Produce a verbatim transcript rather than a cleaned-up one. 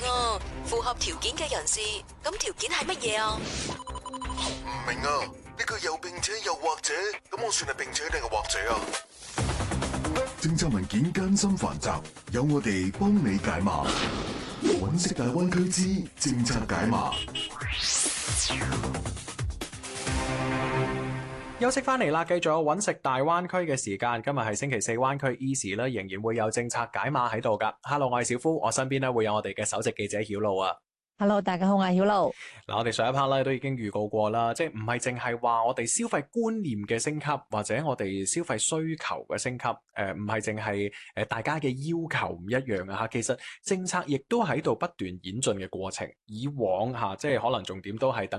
啊，符合條件嘅人士，咁條件係乜嘢啊？ 唔明啊，呢個又並且又或者，咁我算係並且定係或者啊？ 政策文件艱辛繁雜，有我哋幫你解碼。揾食大灣區之政策解碼。 休息翻嚟啦，繼續有揾食大灣區嘅時間。今日係星期四，灣區 Easy 咧仍然會有政策解碼喺度噶。Hello，我係小夫，我身邊咧會有我哋嘅首席記者曉露啊。 Hello，大家好，我係曉露。 嗱，我哋上一 part 咧都已經預告過啦，即係唔係淨係話我哋消費觀念嘅升級，或者我哋消費需求嘅升級，誒唔係淨係誒大家嘅要求唔一樣啊吓，其實政策亦都喺度不斷演進嘅過程。以往吓，即係可能重點都係等